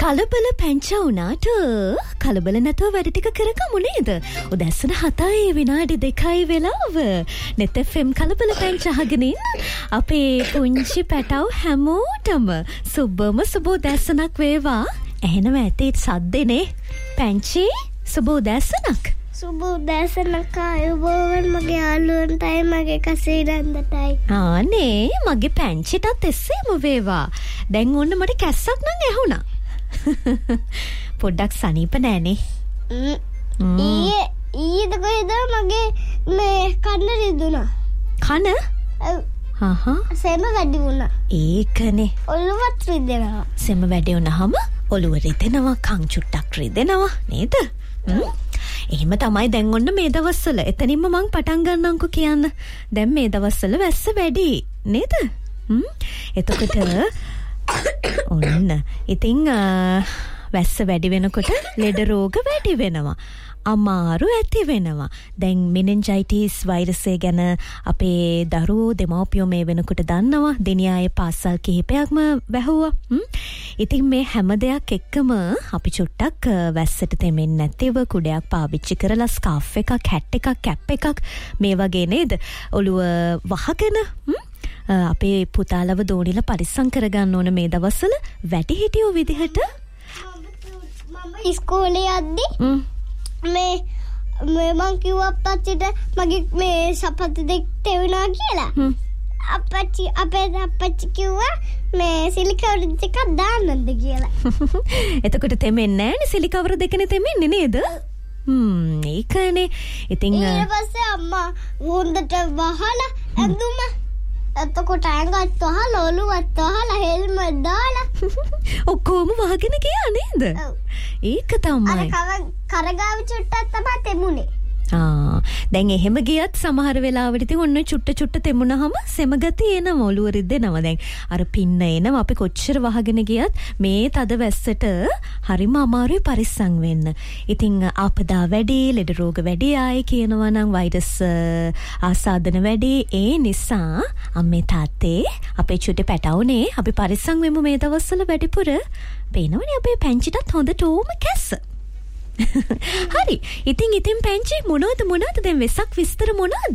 කලබල පැංචා වුණාට කලබල නැතුව වැඩ ටික කරගමු නේද? උදැසන 7යි විනාඩි 2යි වෙලාව. net fm කලබල පැංචා අහගෙන ඉන්න අපේ පුංචි පැටව හැමෝටම සුබම සුබ උදැසනක් වේවා. එහෙනම් ඇතේ සද්දේනේ. පැංචි සුබ උදැසනක්. සුබ උදැසනක් ආයුබෝවන් මගේ යාළුවන්ටයි මගේ කසීරන්දටයි. ආනේ මගේ පැංචිටත් එසේම වේවා. දැන් ඕන්න මට කැස්සක් නම් ඇහුණා. පොඩ්ඩක් සනීප නෑනේ. ඊයේද කොහෙද මගේ මේ කන්න රිදුණා. කන? හහ. සෙම වැඩි වුණා. ඒකනේ. ඔළුවත් රිදෙනවා. සෙම වැඩි වුණාම ඔළුව රිදෙනවා, කන් චුට්ටක් රිදෙනවා නේද? එහෙම තමයි දැන් ඔන්න මේ දවස්වල. එතනින්ම මං පටන් ගන්නම්කෝ කියන්න. දැන් මේ දවස්වල වැස්ස වැඩි නේද? එතකොට ඔන්න ඉතින් වැස්ස වැඩි වෙනකොට ලෙඩ රෝග වැඩි වෙනවා. අමාරු ඇති වෙනවා. දැන් මෙනින්ජයිටිස් වෛරසය ගැන අපේ දරුවෝ දෙමව්පියෝ මේ වෙනකොට දන්නවා. දෙනියායේ පාසල් කිහිපයක්ම වැහුවා. ඉතින් මේ හැම දෙයක් එක්කම අපි චුට්ටක් වැස්සට තෙමෙන්නේ නැතිව කුඩයක් පාවිච්චි කරලා ස්කාෆ් එකක්, හැට් එකක්, කැප් එකක් මේ වගේ නේද? ඔළුව වහගෙන අපේ පුතාලව දෝනිලා පරිස්සම් කරගන්න ඕන මේ දවස්වල වැඩිහිටියෝ විදිහට. මම ඉස්කෝලේ යද්දි මේ මං කිව්වා අප්පච්චිට මගේ මේ සපත්තු දෙක තෙවුණා කියලා. අපේ අප්පච්චි කිව්වා මේ සිලිකවර දෙකක් දාන්නද කියලා. එතකොට තෙමෙන්නේ නැහැනේ, සිලිකවර දෙකනේ තෙමෙන්නේ නේද? ඒකනේ. ඉතින් ඊට පස්සේ අම්මා හොඳට වහලා ඇඳුම එතකොට ඇඟත් වහලා ඔළුවත් වහලා හෙල්මට් දාලා ඔක්කොම වහගෙන ගියා නේද? ඒක තමයි. අර කරගාව චුට්ටක් තමයි තෙමුනේ. දැන් එහෙම ගියත් සමහර වෙලාවට ඉතින් ඔන්න චුට්ට තෙමුනහම සෙමගතිය එනවා, ඔළුව රිදෙනවා. දැන් අර පින්න එනවා. අපි කොච්චර වහගෙන ගියත් මේ තද වැස්සට හරිම අමාරුයි පරිස්සම් වෙන්න. ඉතින් ආපදා වැඩි, ලෙඩ රෝග වැඩි ආයේ කියනවා නම් වෛරස් ආසාදන වැඩි. ඒ නිසා අම්මේ තාත්තේ අපේ චුටි පැටවුනේ අපි පරිස්සම් වෙමු මේ දවස්වල වැඩිපුර. පේනවනේ අපේ පැංචිටත් හොඳටම කැස්ස. හරි. ඉතින් පැංචි මොනවද දැන් වෙසක් විස්තර මොනවද?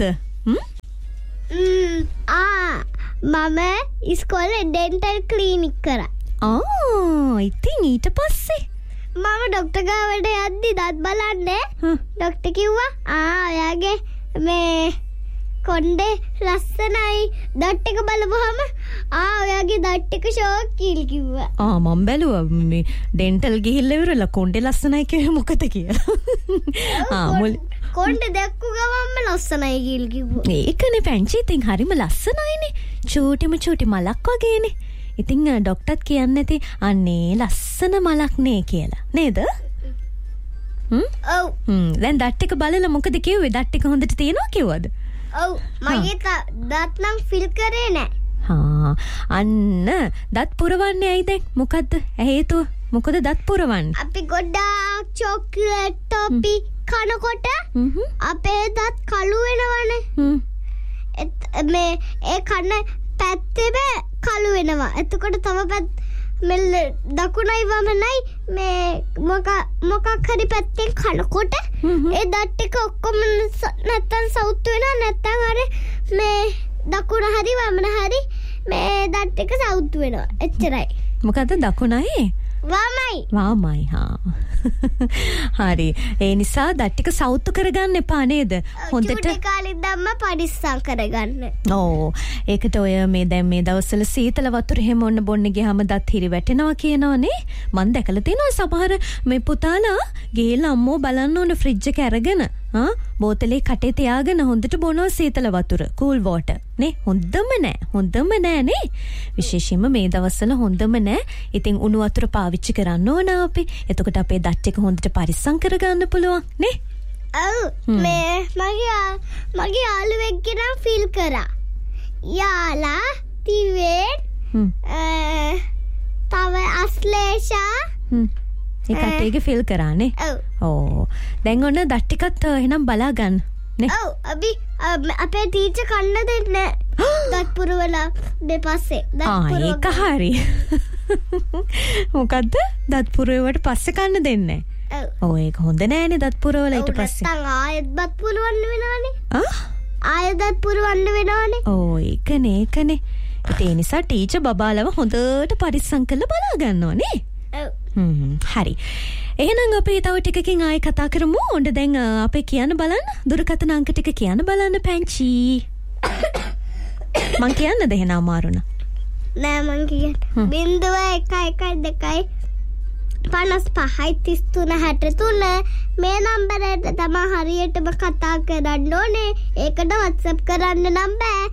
මම ඉස්කෝලේ ඩෙන්ටල් ක්ලිනික් කරා. ඉතින් ඊට පස්සේ මම ડોක්ටර් ගාවට යද්දි දත් බලන්නේ. ડોක්ටර් කිව්වා ඔයාගේ මේ කොණ්ඩේ ලස්සනයි. දත් ටික බලපුවම ඔයාගේ දත් ටික ෂෝක් කියලා කිව්වා. මම බැලුවා මේ ඩෙන්ටල් ගිහිල්ලා ඉවරලා කොණ්ඩේ ලස්සනයි කිව්වේ මොකද කියලා. කොණ්ඩේ දැක්කු ගමන්ම ලස්සනයි කියලා කිව්වා. ඒකනේ පැංචි. ඉතින් හරිම ලස්සනයිනේ. චූටි මලක් වගේනේ. ඉතින් ડોක්ටර්ත් කියන්නේ නැති අනේ ලස්සන මලක් නේ කියලා නේද? ඔව්. දැන් දත් ටික බලලා මොකද කිව්වේ? දත් ටික හොඳට තියෙනවා කිව්වද? ඔව්. මගේ දත් නම් ෆිල් කරේ නැහැ. අන්න දත් පුරවන්නේ ඇයි දැන්? මොකද්ද හේතුව? මොකද දත් පුරවන්නේ? අපි ගොඩාක් චොක්ලට් ටොපි කනකොට අපේ දත් කළු වෙනවනේ. මේ ඒ කන පැත්තේම කළු වෙනවා. එතකොට තව මෙල්ල දකුණයි වමනයි මේ මොකක් හරි පැත්තෙන් කනකොට ඒ දත් ටික ඔක්කොම නැත්තම් සවුත් වෙනවා. නැත්තම් අර මේ දකුණ හරි වමන හරි මේ දත් ටික සවුත් වෙනවා. එච්චරයි. මොකද්ද දකුණයි? වාමයි. හරි. ඒ නිසා දත් ටික සවුත් කරගන්න එපා නේද? හොඳට කාලේ ධම්ම පරිස්සම් කරගන්න. ඒකට ඔය මේ දැන් මේ දවස්වල සීතල වතුර එහෙම ඔන්න බොන්න ගියාම දත් හිරි වැටෙනවා කියනවනේ. මම දැකලා තියෙනවා සමහර මේ පුතාලා ගිහලා අම්මෝ බලන්න ඕන ෆ්‍රිජ් එක අරගෙන බෝතලේ කටේ තියාගෙන හොඳට බොනවා සීතල වතුර, කූල් වෝටර් නේ. හොඳම නෑ නේ. විශේෂයෙන්ම මේ දවස්වල හොඳම නෑ. ඉතින් උණු වතුර පාවිච්චි කරන්න ඕන අපි. එතකොට අපේ දත් ටික හොඳට පරිස්සම් කරගන්න පුළුවන් නේ. මේ මගේ යාළුවෙක් ගෙනම් ෆීල් කරා. යාලා තිවෙන් තව අස්ලේෂා ඒ කටේක ෆිල් කරානේ. දැන් ඔන්න දත් ටිකත් එහෙනම් බලා ගන්න නේ. අපි අපේ ටීචර් කන්න දෙන්නේ දත් පුරවලා දෙපස්සේ. ඒක හරි. මොකද්ද? දත් පුරවුවට පස්සේ කන්න දෙන්නේ. ඔව් ඒක හොඳ නෑනේ දත් පුරවලා ඊට පස්සේ. නැත්තම් ආයෙත් දත් පුරවන්න වෙනවනේ. ආයෙත් දත් පුරවන්න වෙනවනේ. ඔව් ඒකනේ. ඒ නිසා ටීචර් බබාලව හොඳට පරිස්සම් කරලා බලා ගන්නවා නේ. හරි. එහෙනම් අපි තව ටිකකින් ආයෙ කතා කරමු. ඔන්න දැන් අපේ කියන්න බලන්න. දුරකථන අංක ටික කියන්න බලන්න පැංචි. මං කියන්නද එහෙනම් අමාරුණ? නෑ මං කියන්න. 0.112 55 33 63 මේ නම්බරයට තමයි හරියටම කතා කරන්න ඕනේ. ඒකට WhatsApp කරන්න නම් බෑ.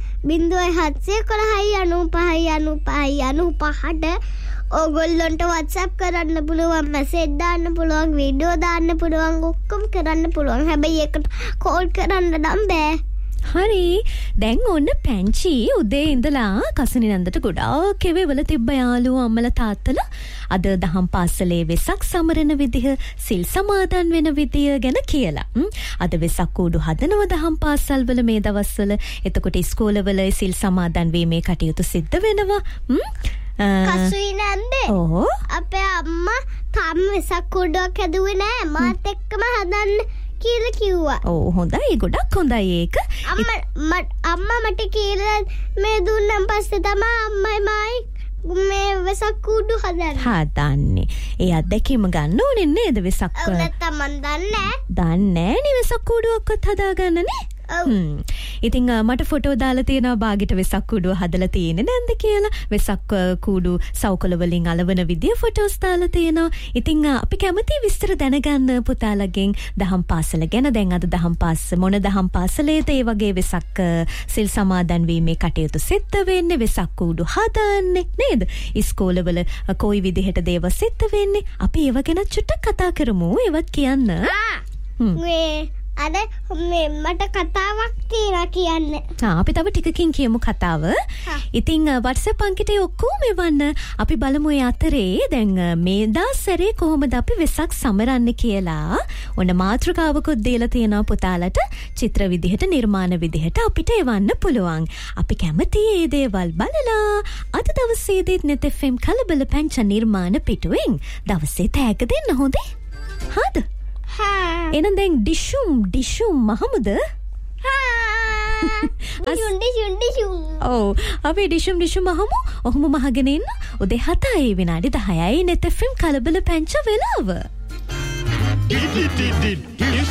0.711959595 ඕගොල්ලන්ට WhatsApp කරන්න පුළුවන්, මැසේජ් දාන්න පුළුවන්, වීඩියෝ දාන්න පුළුවන්, ඔක්කොම කරන්න පුළුවන්. හැබැයි ඒකට කෝල් කරන්න නම් බෑ. හරි. දැන් ඔන්න පැංචි උදේ ඉඳලා කසුනිනන්දට ගොඩාක් කෙවෙවල තිබ්බ යාළුවෝ අම්මලා තාත්තලා අද දහම් පාසලේ වෙසක් සමරන විදිහ, සිල් සමාදන් වෙන විදිය ගැන කියලා. අද වෙසක් කූඩු හදනව දහම් පාසල්වල මේ දවස්වල. එතකොට ඉස්කෝලවල සිල් සමාදන් වීමේ කටයුතු සිද්ධ වෙනවා. කසුනිනන්දේ. ඕ අපේ අම්මා තාම වෙසක් කූඩුවක් හැදුවේ නෑ. මාත් එක්කම හදන්න කියලා කිව්වා. ඔව් හොඳයි, ගොඩක් හොඳයි ඒක. අම්මා මට කියලා මේ දුන්නම් පස්සේ තමයි අම්මයි මායි මේ වෙසක් කූඩු හදන්නේ. ඒ අත්දැකීම ගන්න ඕනේ නේද වෙසක්? නැත්තම් මන් දන්නේ නෑ වෙසක් කූඩුවක්වත් හදාගන්න නේ. ඉතින් මට ෆොටෝ දාලා තියෙනවා බාගෙට වෙසක් කූඩුව හදලා තියෙන්නේ නැන්ද කියලා. වෙසක් කූඩු සෞකල වලින් අලවන විදිය ෆොටෝස් දාලා තියෙනවා. ඉතින් අපි කැමති විස්තර දැනගන්න පුතාලගෙන් දහම් පාසල ගැන. දැන් අද දහම් පාස මොන දහම් පාසලේද ඒ වගේ වෙසක් සිල් සමාදන් වීමේ කටයුතු සිද්ධ වෙන්නේ, වෙසක් කූඩු හදන්නේ නේද? ඉස්කෝලවල කොයි විදිහට දේව සිද්ධ වෙන්නේ. අපි ඒව ගැන චුට්ටක් කතා කරමු. ඒවත් කියන්න. අද මට කතාවක් තියෙනවා කියන්න. අපි තව ටිකකින් කියමු කතාව. ඉතින් WhatsApp අංකයට ඔක්කොම එවන්න. අපි බලමු ඒ අතරේ දැන් මේ දාසරේ කොහොමද අපි වෙසක් සමරන්නේ කියලා. ඔන්න මාතෘකාවකුත් දීලා තියෙනවා පුතාලට. චිත්‍ර විදිහට, නිර්මාණ විදිහට අපිට එවන්න පුළුවන්. අපි කැමති ඒ දේවල් බලලා අද දවසේදීත් net FM කලබල පැංච නිර්මාණ පිටුවෙන් දවසේ තෑග්ග දෙන්න හොඳේ. හරිද? එහෙනම් දැන් ඩිෂුම් මහමුද? අපි ඩිෂුම් මහමු. ඔහොම මහගෙන ඉන්න. උදේ 7යි විනාඩි 10යි net FM කලබල පැංච වෙලාව.